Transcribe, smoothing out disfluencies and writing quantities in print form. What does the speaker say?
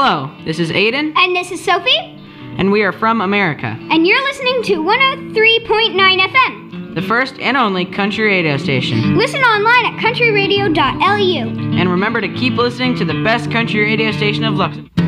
Hello, this is Aiden. And this is Sophie. And we are from America. And you're listening to 103.9 FM. The first and only country radio station. Listen online at countryradio.lu. And remember to keep listening to the best country radio station of Luxembourg.